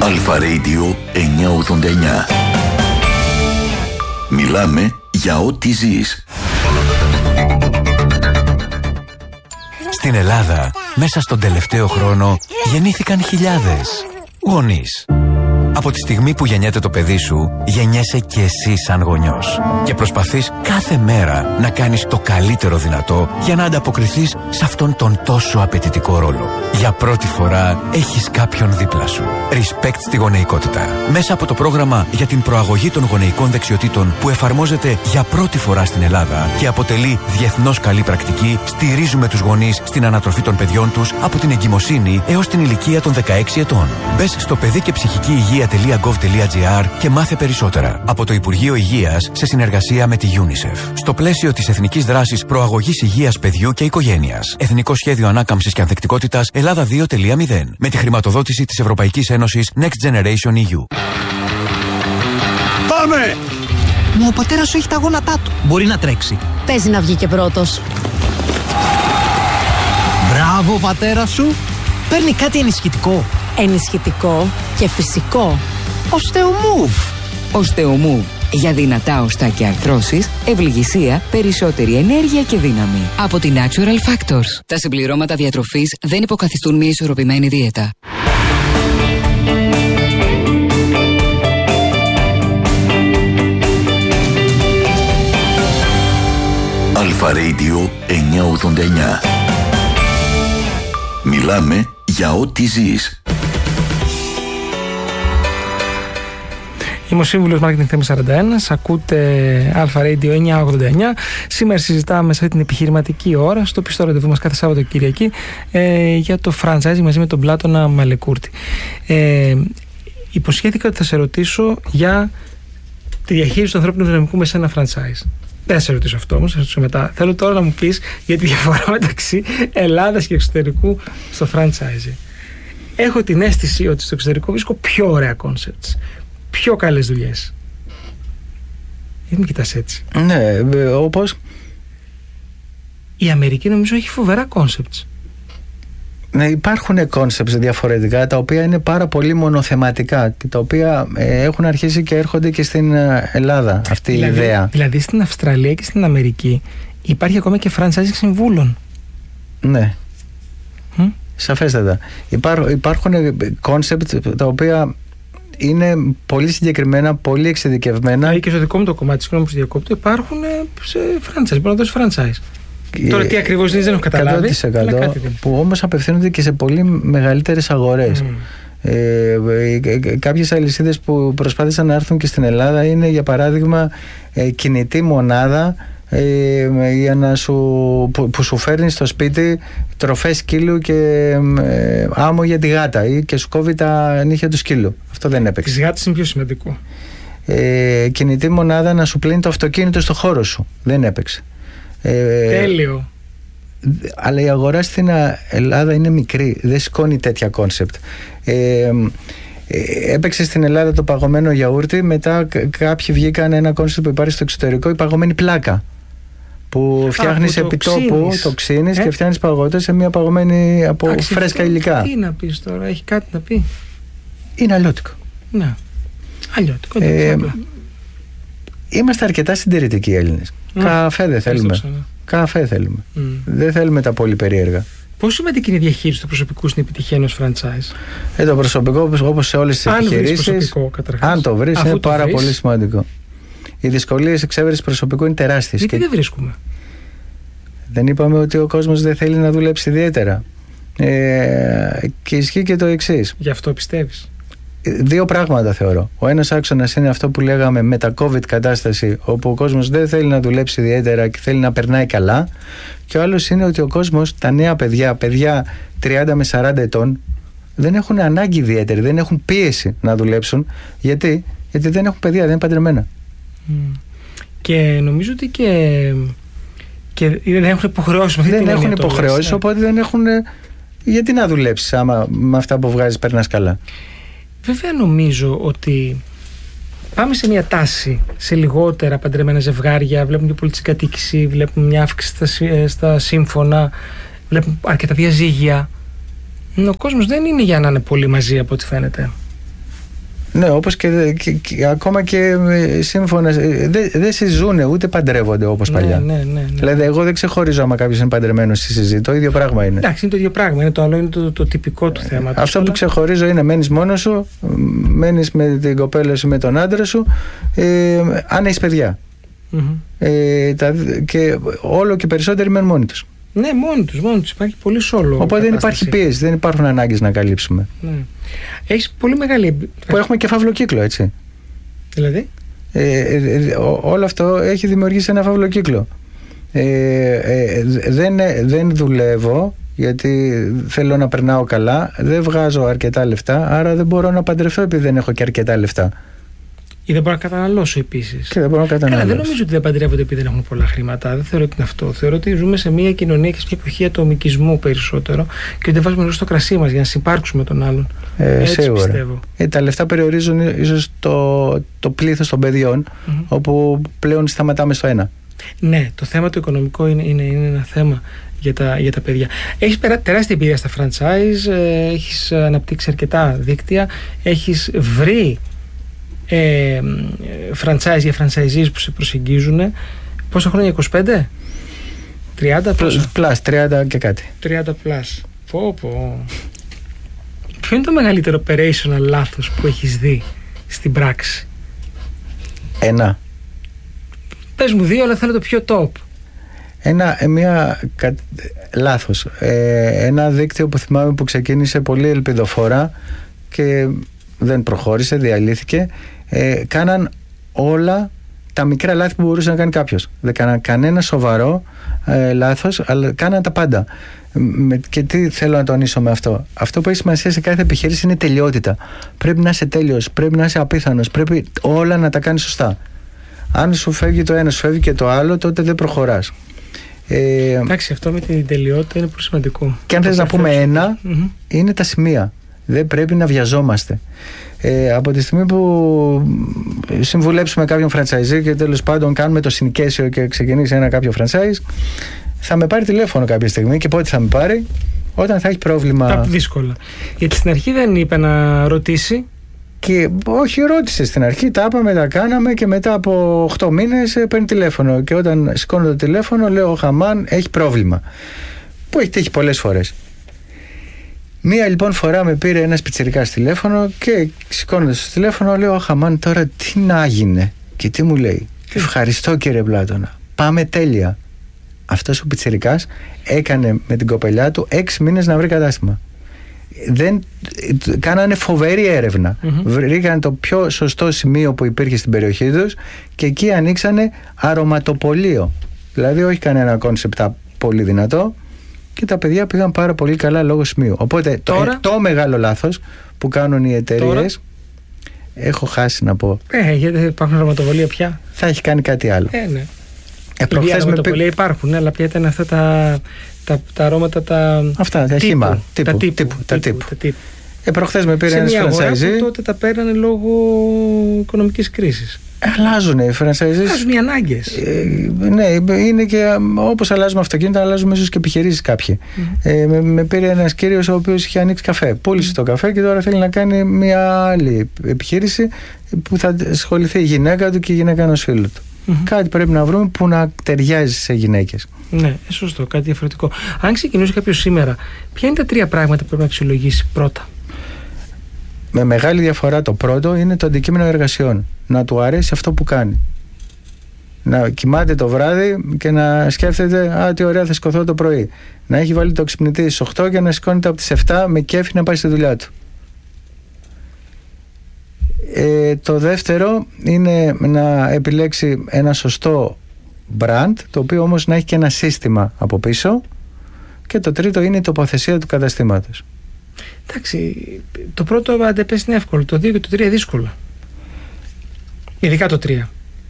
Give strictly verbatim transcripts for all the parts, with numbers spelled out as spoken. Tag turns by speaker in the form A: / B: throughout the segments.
A: Αλφα Radio εννιακόσια ογδόντα εννιά. Μιλάμε για ό,τι ζεις.
B: Στην Ελλάδα, μέσα στον τελευταίο χρόνο, γεννήθηκαν χιλιάδες γονείς. Από τη στιγμή που γεννιέται το παιδί σου, γεννιέσαι και εσύ σαν γονιός. Και προσπαθείς κάθε μέρα να κάνεις το καλύτερο δυνατό για να ανταποκριθείς σε αυτόν τον τόσο απαιτητικό ρόλο. Για πρώτη φορά έχεις κάποιον δίπλα σου. Respect στη γονεϊκότητα. Μέσα από το πρόγραμμα για την προαγωγή των γονεϊκών δεξιοτήτων που εφαρμόζεται για πρώτη φορά στην Ελλάδα και αποτελεί διεθνώς καλή πρακτική, στηρίζουμε τους γονείς στην ανατροφή των παιδιών τους από την εγκυμοσύνη έως την ηλικία των δεκαέξι ετών. Μπες στο παιδί και ψυχική υγεία .gov.gr και μάθε περισσότερα από το Υπουργείο Υγείας σε συνεργασία με τη UNICEF. Στο πλαίσιο της Εθνικής Δράσης Προαγωγής Υγείας Παιδιού και Οικογένειας. Εθνικό Σχέδιο Ανάκαμψης και Ανθεκτικότητας Ελλάδα δύο κόμμα μηδέν. Με τη χρηματοδότηση της Ευρωπαϊκής Ένωσης Next Generation ι γιου.
C: Πάμε! Μα ο πατέρας σου έχει τα γόνατά του. Μπορεί να τρέξει.
D: Παίζει να βγει και πρώτος.
C: Μπράβο, πατέρα σου. Παίρνει κάτι ενισχυτικό.
D: Ενισχυτικό και φυσικό.
C: Οστεομούβ.
E: Οστεομούβ. Για δυνατά οστά και αρθρώσεις, ευληγησία, περισσότερη ενέργεια και δύναμη. Από τη Natural Factors. Τα συμπληρώματα διατροφής δεν υποκαθιστούν μια ισορροπημένη δίαιτα.
A: Αλφα Radio εννιακόσια ογδόντα εννιά. Μιλάμε για ό,τι ζεις.
F: Είμαι ο σύμβουλος Marketing Θέμης σαράντα ένα. Ακούτε Αλφα Radio εννιακόσια ογδόντα εννιά. Σήμερα συζητάμε σε αυτή την επιχειρηματική ώρα, στο πιστό ραντεβού μας κάθε Σάββατο Κυριακή, ε, για το franchising μαζί με τον Πλάτωνα Μαλεκούρτη. Ε, υποσχέθηκα ότι θα σε ρωτήσω για τη διαχείριση του ανθρώπινου δυναμικού μέσα σε ένα franchise. Δεν θα σε ρωτήσω αυτό όμως, θα σε ρωτήσω μετά. Θέλω τώρα να μου πεις για τη διαφορά μεταξύ Ελλάδας και εξωτερικού στο franchising. Έχω την αίσθηση ότι στο εξωτερικό βρίσκω πιο ωραία concepts, πιο καλές δουλειές. Γιατί με κοιτάς έτσι?
G: Ναι, όπως
F: η Αμερική νομίζω έχει φοβερά concepts.
G: Ναι, υπάρχουν concepts διαφορετικά, τα οποία είναι πάρα πολύ μονοθεματικά και τα οποία ε, έχουν αρχίσει και έρχονται και στην Ελλάδα αυτή δηλαδή, η ιδέα.
F: Δηλαδή στην Αυστραλία και στην Αμερική υπάρχει ακόμα και franchising συμβούλων.
G: Ναι. Mm? Σαφέστατα. Υπά, υπάρχουν concepts τα οποία είναι πολύ συγκεκριμένα, πολύ εξειδικευμένα.
F: Δηλαδή και στο δικό μου το κομμάτι, συγγνώμη που διακόπτω, υπάρχουν σε franchise. Μπορεί να δώσει franchise. Τώρα τι ακριβώς είναι, δεν έχω καταλάβει.
G: εκατό τοις εκατό που όμως απευθύνονται και σε πολύ μεγαλύτερες αγορές. Mm. Ε, κάποιες αλυσίδες που προσπάθησαν να έρθουν και στην Ελλάδα είναι, για παράδειγμα, ε, κινητή μονάδα ε, για να σου, που, που σου φέρνει στο σπίτι τροφές σκύλου και ε, άμμο για τη γάτα ή και σου κόβει τα νύχια του σκύλου. Αυτό δεν έπαιξε.
F: Τις γάτες είναι πιο σημαντικό.
G: Ε, κινητή μονάδα να σου πλύνει το αυτοκίνητο στο χώρο σου. Δεν έπαιξε. Ε,
F: Τέλειο.
G: Αλλά η αγορά στην Ελλάδα είναι μικρή, δεν σηκώνει τέτοια κόνσεπτ. Ε, έπαιξε στην Ελλάδα το παγωμένο γιαούρτι, μετά κάποιοι βγήκαν ένα κόνσεπτ που υπάρχει στο εξωτερικό, η παγωμένη πλάκα, που φτιάχνεις επί τόπου, το ξύνεις ε? και φτιάχνεις παγωτές σε μια παγωμένη από Άξι, φρέσκα υλικά.
F: Τι να πεις τώρα, έχει κάτι να πει?
G: Είναι αλλιώτικο.
F: Ναι, αλλιώτικο.
G: Ε, είμαστε αρκετά συντηρητικοί οι Έλληνες. Mm. Καφέ δεν θέλουμε. Καφέ θέλουμε. Mm. Δεν θέλουμε τα πολύ περίεργα.
F: Πόσο σημαντική είναι η διαχείριση του προσωπικού στην επιτυχία ενός franchise?
G: Ε, το προσωπικό, όπως σε όλες τις επιχειρήσεις, αν το βρεις, είναι πάρα βρεις. πολύ σημαντικό. Οι δυσκολίες εξέβρεσης προσωπικού είναι τεράστιες.
F: Γιατί και δεν βρίσκουμε?
G: Δεν είπαμε ότι ο κόσμος δεν θέλει να δουλέψει ιδιαίτερα. Ε, και ισχύει και το εξής.
F: Γι' αυτό πιστεύεις?
G: Δύο πράγματα θεωρώ. Ο ένας άξονας είναι αυτό που λέγαμε με τα COVID κατάσταση, όπου ο κόσμος δεν θέλει να δουλέψει ιδιαίτερα και θέλει να περνάει καλά. Και ο άλλος είναι ότι ο κόσμος, τα νέα παιδιά, παιδιά τριάντα με σαράντα ετών, δεν έχουν ανάγκη ιδιαίτερη, δεν έχουν πίεση να δουλέψουν. Γιατί, Γιατί δεν έχουν παιδιά, δεν είναι παντρεμένα.
F: Mm. Και νομίζω ότι και, και δεν έχουν υποχρεώσεις.
G: Δεν έχουν υποχρεώσεις, οπότε δεν έχουν. Γιατί να δουλέψεις άμα με αυτά που βγάζεις περνάς καλά?
F: Βέβαια νομίζω ότι πάμε σε μια τάση σε λιγότερα παντρεμένα ζευγάρια, βλέπουμε πιο πολύ την κατοίκηση, βλέπουμε μια αύξηση στα, στα σύμφωνα, βλέπουμε αρκετά διαζύγια. Ο κόσμος δεν είναι για να είναι πολύ μαζί από ό,τι φαίνεται.
G: Ναι, όπως και, και, και ακόμα και σύμφωνα. Δεν δε συζούνε ούτε παντρεύονται όπως
F: ναι,
G: παλιά.
F: Ναι, ναι, ναι.
G: Δηλαδή, εγώ δεν ξεχωρίζω άμα κάποιος είναι παντρεμένος στη συζήτηση. Το ίδιο πράγμα είναι.
F: Εντάξει, είναι το ίδιο πράγμα. Είναι το άλλο, είναι το, το τυπικό του θέμα.
G: Αυτό που ξεχωρίζω είναι μένεις μόνος σου, μένεις με την κοπέλα σου, με τον άντρα σου, ε, αν έχεις παιδιά.
F: Mm-hmm.
G: Ε, τα, και όλο και περισσότεροι μένουν μόνοι τους.
F: Ναι, μόνοι τους, μόνοι τους. Υπάρχει πολύ σόλο.
G: Οπότε δεν υπάρχει πίεση, δεν υπάρχουν ανάγκες να καλύψουμε.
F: Ναι. Έχεις πολύ μεγάλη.
G: Που έχουμε και φαύλο κύκλο, έτσι.
F: Δηλαδή.
G: Ε, ε, ε, ό, όλο αυτό έχει δημιουργήσει ένα φαύλο κύκλο. Ε, ε, δεν, δεν δουλεύω γιατί θέλω να περνάω καλά, δεν βγάζω αρκετά λεφτά, άρα δεν μπορώ να παντρευτώ επειδή δεν έχω και αρκετά λεφτά.
F: Ή δεν μπορώ να καταναλώσω επίσης.
G: Και δεν μπορώ να καταναλώσω.
F: Καλά, δεν νομίζω ότι δεν παντρεύονται επειδή δεν έχουν πολλά χρήματα. Δεν θεωρώ ότι είναι αυτό. Θεωρώ ότι ζούμε σε μια κοινωνία και σε μια εποχή ατομικισμού περισσότερο και ότι δεν βάζουμε νερό στο κρασί μας για να συμπάρξουμε τον άλλον.
G: Ε,
F: Έτσι
G: σίγουρα.
F: πιστεύω.
G: Ε, τα λεφτά περιορίζουν ίσως το, το πλήθος των παιδιών, mm-hmm. όπου πλέον σταματάμε στο ένα.
F: Ναι, το θέμα το οικονομικό είναι, είναι, είναι ένα θέμα για τα, για τα παιδιά. Έχεις τεράστια εμπειρία στα franchise, έχεις αναπτύξει αρκετά δίκτυα, έχεις βρει ε, franchise για franchisees που σε προσεγγίζουν. Πόσα χρόνια, είκοσι πέντε? τριάντα πόσα?
G: Πλάς, τριάντα και κάτι.
F: τριάντα πλάς. Πω πω. Ποιο είναι το μεγαλύτερο operational λάθος που έχεις δει στην πράξη?
G: Ένα.
F: Πες μου δύο, αλλά θέλω το πιο top.
G: Ένα, μια, κα, λάθος. Ε, ένα δίκτυο που θυμάμαι που ξεκίνησε πολύ ελπιδοφόρα και δεν προχώρησε, διαλύθηκε. Ε, κάναν όλα τα μικρά λάθη που μπορούσε να κάνει κάποιος. Δεν κάναν κανένα σοβαρό ε, λάθος, αλλά κάναν τα πάντα. Με, και τι θέλω να τονίσω με αυτό? Αυτό που έχει σημασία σε κάθε επιχείρηση είναι τελειότητα. Πρέπει να είσαι τέλειος, πρέπει να είσαι απίθανος, πρέπει όλα να τα κάνεις σωστά. Αν σου φεύγει το ένα, σου φεύγει και το άλλο, τότε δεν προχωράς. Ε,
F: Εντάξει, αυτό με την τελειότητα είναι πολύ σημαντικό.
G: Και αν θες να πούμε ένα, mm-hmm. είναι τα σημεία. Δεν πρέπει να βιαζόμαστε. Ε, από τη στιγμή που συμβουλέψουμε κάποιον franchisee και τέλος πάντων κάνουμε το συνοικέσιο και ξεκινήσει ένα κάποιο franchise, θα με πάρει τηλέφωνο κάποια στιγμή. Και πότε θα με πάρει? Όταν θα έχει πρόβλημα.
F: Τα δύσκολα. Γιατί στην αρχή δεν είπε να ρωτήσει.
G: Και όχι, ρώτησε στην αρχή, τα είπαμε, τα κάναμε και μετά από οκτώ μήνες παίρνει τηλέφωνο. Και όταν σηκώνω το τηλέφωνο, λέω: ο Χαμάν έχει πρόβλημα. Που έχει τύχει πολλές φορές. Μία λοιπόν φορά με πήρε ένας πιτσιρικάς τηλέφωνο και σηκώνοντας το τηλέφωνο, λέω: ο Χαμάν, τώρα τι να γίνει? Και τι μου λέει? Ευχαριστώ κύριε Πλάτωνα. Πάμε τέλεια. Αυτός ο πιτσιρικάς έκανε με την κοπελιά του έξι μήνες να βρει κατάστημα. Δεν, κάνανε φοβερή έρευνα. Mm-hmm. Βρήκαν το πιο σωστό σημείο που υπήρχε στην περιοχή τους και εκεί ανοίξανε αρωματοπωλείο. Δηλαδή όχι κανένα κόνσεπτ πολύ δυνατό και τα παιδιά πήγαν πάρα πολύ καλά λόγω σημείου. Οπότε τώρα, το, το μεγάλο λάθος που κάνουν οι εταιρείες, έχω χάσει να πω.
F: Ε, γιατί υπάρχουν αρωματοπωλεία πια.
G: Θα έχει κάνει κάτι άλλο.
F: Ε, ναι.
G: Ε,
F: οι αρωματοπωλεία υπάρχουν, αλλά πια ήταν αυτά τα... Τα, τα αρώματα τα.
G: Αυτά, τα χύμα. Τύπου,
F: τα τύπου.
G: τύπου, τα τύπου.
F: Τα τύπου.
G: Ε, προχθές με πήρε ένας franchisee.
F: Τότε τα παίρνανε λόγω οικονομικής κρίσης.
G: Αλλάζουν οι franchisees.
F: Αλλάζουν οι ανάγκες.
G: Ε, ναι, είναι και όπως αλλάζουμε αυτοκίνητα, αλλάζουμε ίσως και επιχειρήσεις κάποιοι. Mm-hmm. Ε, με, με πήρε ένας κύριος ο οποίος είχε ανοίξει καφέ. Πούλησε το καφέ και τώρα θέλει να κάνει μια άλλη επιχείρηση που θα ασχοληθεί η γυναίκα του και η γυναίκα ενός φίλου του. Mm-hmm. Κάτι πρέπει να βρούμε που να ταιριάζει σε γυναίκες.
F: Ναι, σωστό, κάτι διαφορετικό. Αν ξεκινούσε κάποιος σήμερα, ποια είναι τα τρία πράγματα που πρέπει να αξιολογήσει πρώτα?
G: Με μεγάλη διαφορά το πρώτο είναι το αντικείμενο εργασιών. Να του αρέσει αυτό που κάνει. Να κοιμάται το βράδυ και να σκέφτεται: α, τι ωραία, θα σηκωθώ το πρωί. Να έχει βάλει το ξυπνητή στις οκτώ και να σηκώνεται από τις επτά με κέφι να πάει στη δουλειά του. Ε, το δεύτερο είναι να επιλέξει ένα σωστό brand, το οποίο όμως να έχει και ένα σύστημα από πίσω. Και το τρίτο είναι η τοποθεσία του καταστήματος.
F: Εντάξει, το πρώτο αντεπές είναι εύκολο, το δύο και το τρία δύσκολο. Ειδικά το τρία.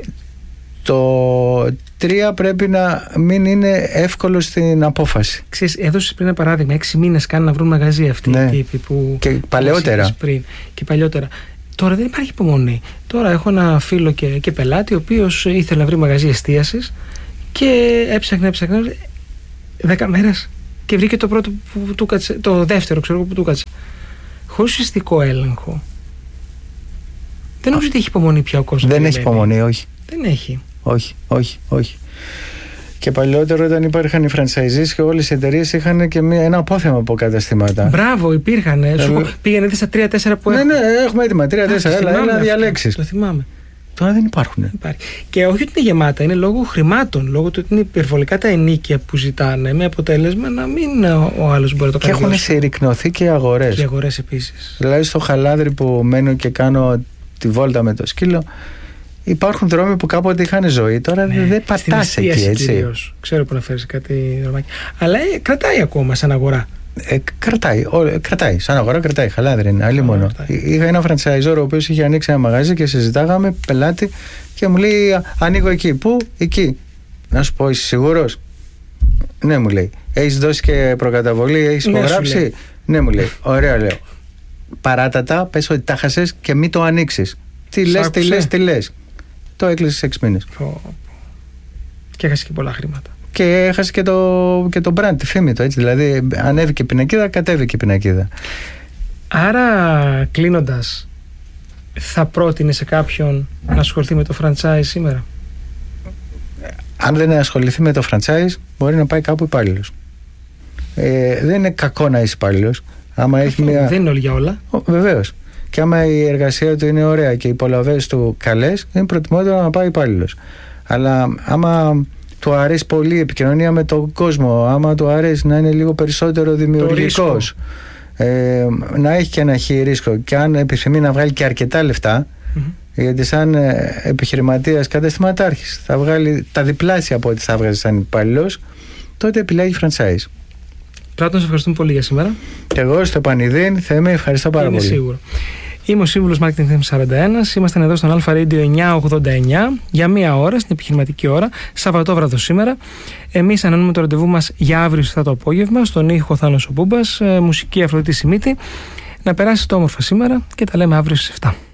G: Το τρία πρέπει να μην είναι εύκολο στην απόφαση.
F: Ξέρεις, έδωσες πριν ένα παράδειγμα, έξι μήνες κάνει να βρουν μαγαζί αυτοί, ναι. Οι τύποι που...
G: Και παλαιότερα.
F: Πριν, και παλιότερα. Τώρα δεν υπάρχει υπομονή. Τώρα έχω ένα φίλο και, και πελάτη, ο οποίος ήθελε να βρει μαγαζί εστίασης και έψαχνε, έψαχνε δέκα μέρες και βρήκε το πρώτο που του κάτσε, το δεύτερο ξέρω που του κάτσε. Χωρίς ουσιαστικό έλεγχο. Δεν νομίζω ότι έχει υπομονή πια ο κόσμος.
G: Δεν έχει υπομονή, όχι.
F: Δεν έχει.
G: Όχι, όχι, όχι. Και παλιότερο, όταν υπήρχαν οι franchisees και όλες οι εταιρείες είχαν και μια, ένα απόθεμα από καταστήματα.
F: Μπράβο, υπήρχαν. Ε, Σου πήγαινε στα τρία τέσσερα που
G: έχουν. Ναι, ναι, έχουμε έτοιμα. τρία τέσσερα, έλα, έλα να διαλέξεις.
F: Το θυμάμαι.
G: Τώρα δεν υπάρχουν.
F: Και όχι ότι είναι γεμάτα, είναι λόγω χρημάτων. Λόγω του ότι είναι υπερβολικά τα ενίκια που ζητάνε, με αποτέλεσμα να μην ο άλλος μπορεί να το κάνει.
G: Και έχουν συρρυκνωθεί και οι αγορές.
F: Και οι αγορές επίσης.
G: Δηλαδή στο Χαλάδρι που μένω και κάνω τη βόλτα με το σκύλο, υπάρχουν δρόμοι που κάποτε είχαν ζωή. Τώρα ναι, δεν πατάς εκεί, έτσι. Κυρίως.
F: Ξέρω που να φέρεις κάτι δρομάκι. Αλλά ε, κρατάει ακόμα σαν αγορά.
G: Ε, κρατάει, ό, κρατάει, σαν αγορά κρατάει, Χαλάδρι είναι, άλλη μόνο. Είχα ένα franchisor ο οποίος είχε ανοίξει ένα μαγάζι και συζητάγαμε πελάτη και μου λέει ανοίγω εκεί. Πού? Εκεί. Να σου πω, είσαι σίγουρος? Ναι, μου λέει. Έχεις δώσει και προκαταβολή, έχεις υπογράψει? Ναι, ναι, μου λέει. Ωραία, λέω. Παράτατα, πες ότι τα χάσες και μην το ανοίξεις. Τι λες, τι λες, τι λες. Το έκλεισε σε έξι μήνες.
F: Και έχασε και πολλά χρήματα.
G: Και έχασε και το, και το brand, τη φήμη του, έτσι. Δηλαδή, ανέβηκε η πινακίδα, κατέβηκε η πινακίδα.
F: Άρα, κλείνοντας, θα πρότεινε σε κάποιον να ασχοληθεί με το franchise σήμερα?
G: Αν δεν ασχοληθεί με το franchise, μπορεί να πάει κάπου υπάλληλος. Ε, δεν είναι κακό να είσαι υπάλληλος. Άμα έχει μια...
F: Δεν είναι όλοι για όλα.
G: Βεβαίως. Και άμα η εργασία του είναι ωραία και οι πολλαβές του καλές, είναι προτιμότερο να πάει υπάλληλος. Αλλά άμα του αρέσει πολύ η επικοινωνία με τον κόσμο, άμα του αρέσει να είναι λίγο περισσότερο δημιουργικός, ε, να έχει και ένα χειρίσκο, και αν επιθυμεί να βγάλει και αρκετά λεφτά, mm-hmm. γιατί σαν επιχειρηματίας καταστηματάρχης θα βγάλει τα διπλάσια από ό,τι θα βγάζει σαν υπάλληλος, τότε επιλέγει franchise.
F: Πρέπει να σας ευχαριστούμε πολύ για σήμερα.
G: Και εγώ στο Πανιδίν Θέμη, ευχαριστώ πάρα
F: είναι
G: πολύ.
F: Σίγουρο. Είμαι ο σύμβουλος Marketing Θέμης σαράντα ένα. Είμαστε εδώ στον Αλφα Radio εννιακόσια ογδόντα εννιά για μία ώρα, στην επιχειρηματική ώρα, Σαββατόβραδο σήμερα. Εμείς ανανούμε το ραντεβού μας για αύριο στο το απόγευμα. Στον ήχο Θάνος ο Μπούμπας, μουσική Αφροδίτη Σιμίτη. Να περάσετε όμορφα σήμερα και τα λέμε αύριο στις εφτά.